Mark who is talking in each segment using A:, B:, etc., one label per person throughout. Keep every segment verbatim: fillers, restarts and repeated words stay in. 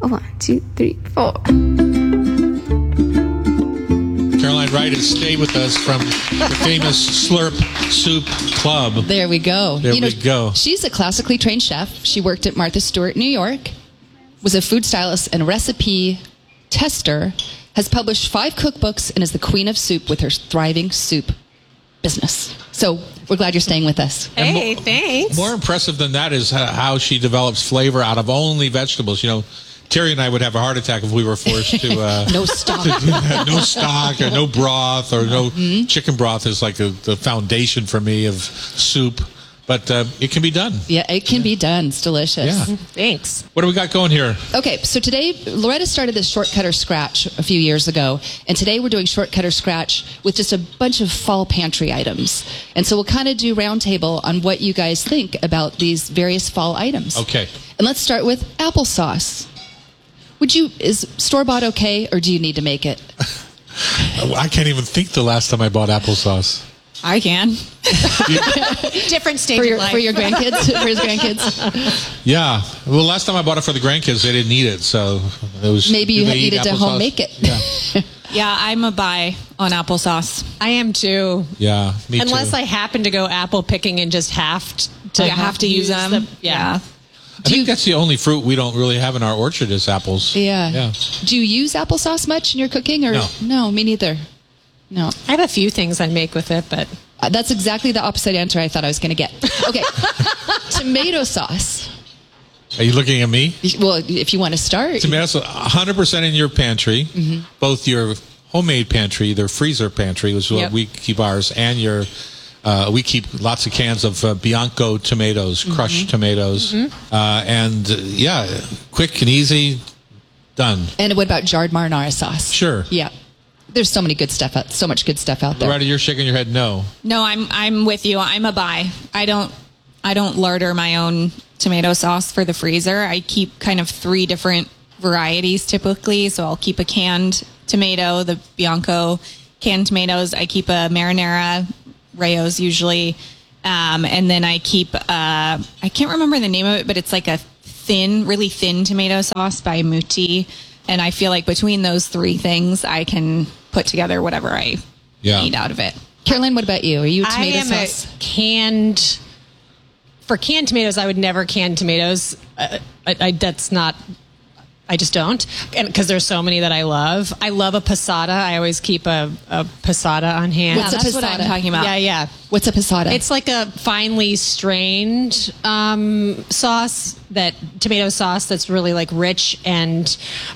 A: One, two, three, four.
B: Caroline Wright has stayed with us from the famous Slurp Soup Club.
C: There we go.
B: There
C: you know,
B: we go.
C: She's a classically trained chef. She worked at Martha Stewart, New York, was a food stylist and recipe tester, has published five cookbooks, and is the queen of soup with her thriving soup business. So we're glad you're staying with us.
D: Hey,
B: mo-
D: thanks.
B: More impressive than that is how she develops flavor out of only vegetables. You know, Terry and I would have a heart attack if we were forced to uh,
C: no stock,
B: to do that. No stock, or no broth, or no mm-hmm. chicken broth is like a, the foundation for me of soup. But uh, it can be done.
C: Yeah, it can be done. It's delicious.
B: Yeah.
D: Thanks.
B: What do we got going here?
C: Okay, so today, Loretta started this Shortcut or Scratch a few years ago, and today we're doing Shortcut or Scratch with just a bunch of fall pantry items. And so we'll kind of do roundtable on what you guys think about these various fall items.
B: Okay.
C: And let's start with applesauce. Would you, is store-bought okay, or do you need to make it?
B: I can't even think the last time I bought applesauce.
E: I can.
D: Different stage
C: For your,
D: of life.
C: for your grandkids? For his grandkids?
B: Yeah. Well, last time I bought it for the grandkids, they didn't eat it, so it was.
C: Maybe you
B: they
C: had
B: eat
C: needed to
B: applesauce?
C: home make it.
B: Yeah.
E: Yeah, I'm a buy on applesauce.
D: I am too.
B: Yeah, me
D: Unless
B: too.
D: I happen to go apple picking and just have to,
E: You have to use them.
D: the-
E: Yeah.
B: I think that's the only fruit we don't really have in our orchard is apples.
C: Yeah.
B: Yeah.
C: Do you use applesauce much in your cooking? Or
B: No.
C: No, me neither. No.
D: I have a few things I make with it, but
C: Uh, That's exactly the opposite answer I thought I was going to get. Okay. Tomato sauce.
B: Are you looking at me?
C: Well, if you want to start.
B: Tomato sauce, one hundred percent in your pantry, mm-hmm. both your homemade pantry, their freezer pantry, which is what
D: Yep.
B: we keep ours, and your, uh, we keep lots of cans of uh, Bianco tomatoes,
C: Mm-hmm.
B: crushed tomatoes.
D: Mm-hmm.
B: Uh, and, uh, yeah, quick and easy, done.
C: And what about jarred marinara sauce?
B: Sure.
C: Yeah. There's so many good stuff out, so much good stuff out there.
B: Loretta, you're shaking your head no.
E: No, I'm I'm with you. I'm a buy. I don't I don't larder my own tomato sauce for the freezer. I keep kind of three different varieties typically. So I'll keep a canned tomato, the Bianco canned tomatoes. I keep a marinara, Rayo's usually, um, and then I keep uh, I can't remember the name of it, but it's like a thin, really thin tomato sauce by Muti. And I feel like between those three things, I can put together whatever I
B: Yeah.
E: need out of it.
C: Carolyn, what about you? Are you a
D: I
C: tomato
D: am
C: sauce?
D: a canned. For canned tomatoes, I would never can tomatoes. Uh, I, I, that's not. I just don't, and because there's so many that I love. I love a passata. I always keep a, a passata on hand.
C: What's a
E: That's what I'm
C: passata?
E: talking about.
D: Yeah, yeah.
C: What's a passata?
D: It's like a finely strained um, sauce, that tomato sauce that's really like rich, and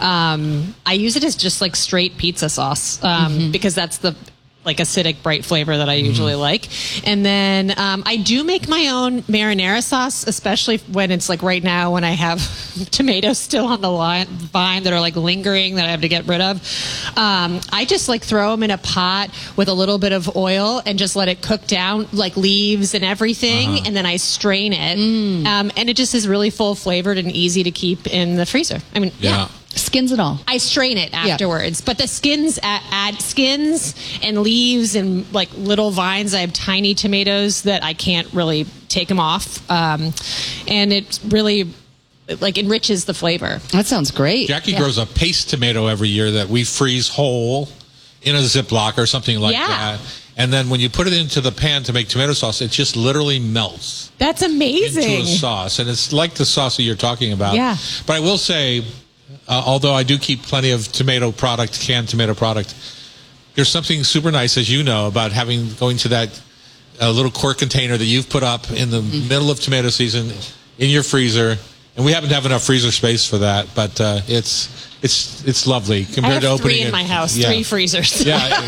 D: um, I use it as just like straight pizza sauce um,
C: Mm-hmm.
D: because that's the like acidic, bright flavor that I usually like. And then um, I do make my own marinara sauce, especially when it's like right now when I have tomatoes still on the line, vine that are like lingering that I have to get rid of. Um, I just like throw them in a pot with a little bit of oil and just let it cook down, like leaves and everything.
B: Uh-huh.
D: And then I strain it. Um, and it just is really full flavored and easy to keep in the freezer. I mean,
B: Yeah.
D: yeah.
C: skins and all.
D: I strain it afterwards, but the skins add, add skins and leaves and like little vines. I have tiny tomatoes that I can't really take them off, um, and it really like enriches the flavor.
C: That sounds great.
B: Jackie grows a paste tomato every year that we freeze whole in a Ziploc or something like
D: Yeah.
B: that. And then when you put it into the pan to make tomato sauce, it just literally melts
D: That's amazing.
B: into a sauce. And it's like the sauce that you're talking about.
D: Yeah.
B: But I will say, uh, although I do keep plenty of tomato product, canned tomato product, there's something super nice, as you know, about having going to that uh, little quart container that you've put up in the
D: Mm-hmm.
B: middle of tomato season in your freezer. And we happen to have enough freezer space for that, but uh, it's it's it's lovely
D: I
B: compared
D: have
B: to opening
D: three in
B: it.
D: my house,
B: Yeah.
D: three freezers.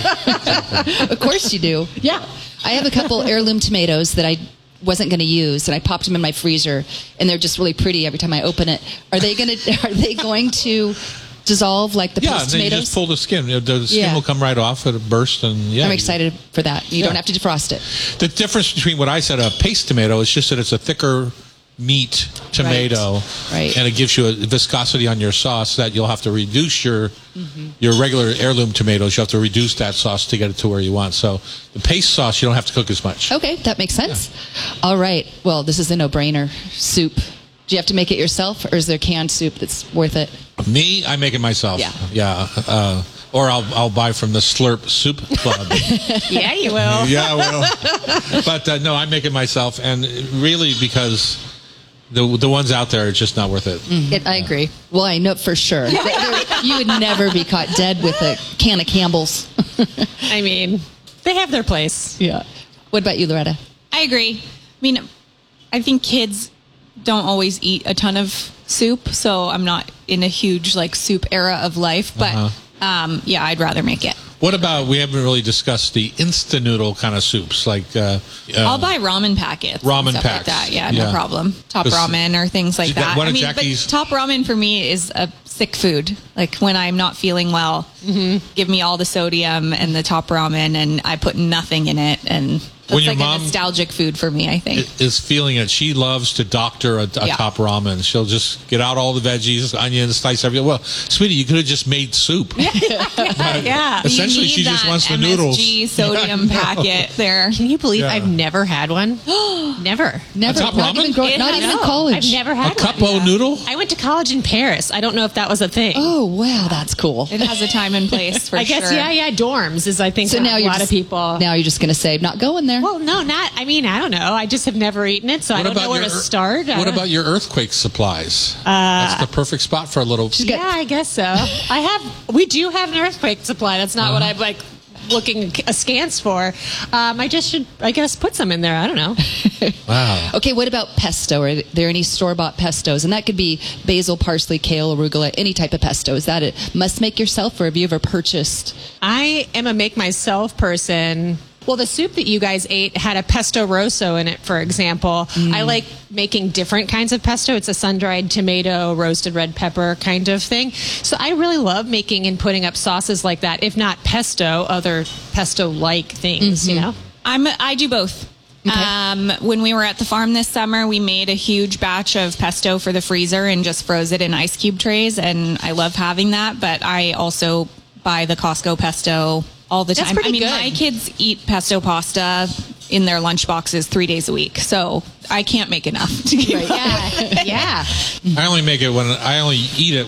B: Yeah,
C: Of course you do.
D: Yeah.
C: I have a couple heirloom tomatoes that I wasn't going to use, and I popped them in my freezer, and they're just really pretty every time I open it. Are they going to? Are they going to dissolve like the
B: yeah.
C: post
B: And then you
C: tomatoes?
B: just pull the skin. You know, the skin
C: Yeah.
B: will come right off. It'll burst, and yeah.
C: I'm excited for that. You
B: Yeah.
C: don't have to defrost it.
B: The difference between what I said, a paste tomato, is just that it's a thicker meat tomato,
C: Right.
B: and it gives you a viscosity on your sauce that you'll have to reduce your
C: Mm-hmm.
B: your regular heirloom tomatoes. You have to reduce that sauce to get it to where you want. So the paste sauce, you don't have to cook as much.
C: Okay, that makes sense. All right. Well, this is a no-brainer. Soup. Do you have to make it yourself, or is there canned soup that's worth it?
B: Me, I make it myself.
C: Yeah.
B: Yeah. Uh, or I'll I'll buy from the Slurp Soup Club.
D: Yeah, you will.
B: Yeah, well, but uh, no, I make it myself, and really because the the ones out there are just not worth it.
C: It, I agree. Well, I know for sure. There- there- you would never be caught dead with a can of Campbell's.
D: I mean, they have their place.
C: Yeah. What about you, Loretta?
E: I agree. I mean, I think kids don't always eat a ton of soup, so I'm not in a huge like soup era of life. But
B: Uh-huh.
E: um, yeah, I'd rather make it.
B: What about, we haven't really discussed the instant noodle kind of soups, like uh, uh,
E: I'll buy ramen packets. and
B: Ramen
E: stuff
B: packs.
E: like that. Yeah,
B: Yeah.
E: no problem. Top
B: 'Cause
E: ramen or things like
B: she got
E: that.
B: one
E: I
B: of
E: mean,
B: Jackie's-
E: but top ramen for me is a sick food. Like when I'm not feeling well, give me all the sodium and the top ramen, and I put nothing in it, and
B: When
E: that's
B: your
E: like
B: mom-
E: a nostalgic food for me. I think.
B: is feeling it. She loves to doctor a, a
E: Yeah.
B: top ramen. She'll just get out all the veggies, onions, slice everything. Well, sweetie, you could have just made soup.
D: Yeah.
B: Essentially,
E: You
B: she
E: need
B: just
E: that
B: wants the
E: M S G
B: noodles.
E: sodium packet there.
D: Can you believe
B: Yeah.
D: I've never had one? Never.
C: Never.
B: top
C: not
B: ramen?
C: even, grow-
D: It
C: not
D: has-
C: even in
D: no,
C: college.
D: I've never had
B: A cup
D: one.
B: o' noodle?
D: I went to college in Paris. I don't know if that was a thing.
C: Oh, wow. That's cool.
E: It has a time and place for
D: I guess,
E: sure.
D: yeah, yeah. Dorms is, I think,
C: So
D: what
C: now
D: a
C: you're
D: lot
C: just,
D: of people.
C: Now you're just going to say, not going there.
D: Well, no, not. I mean, I don't know. I just have never eaten it, so I don't know where to
B: your,
D: start. I
B: What
D: don't-
B: about your earthquake supplies? That's the perfect spot for a little.
C: got-
D: Yeah, I guess so. I have. We do have an earthquake supply. That's not what
B: Uh-huh.
D: I'm like looking askance for. Um, I just should, I guess, put some in there. I don't know.
B: Wow.
C: Okay, what about pesto? Are there any store-bought pestos? And that could be basil, parsley, kale, arugula, any type of pesto. Is that it? Must make yourself, or have you ever purchased?
D: I am a make myself person. Well, the soup that you guys ate had a pesto rosso in it, for example. I like making different kinds of pesto. It's a sun-dried tomato, roasted red pepper kind of thing. So I really love making and putting up sauces like that. If not pesto, other pesto-like things, you know?
E: I'm I do both. Um, when we were at the farm this summer, we made a huge batch of pesto for the freezer and just froze it in ice cube trays, and I love having that. But I also buy the Costco pesto all the
D: That's
E: time.
D: pretty
E: I mean,
D: good.
E: my kids eat pesto pasta in their lunch boxes three days a week, so I can't make enough to keep up.
D: Yeah, yeah.
B: I only make it when I only eat it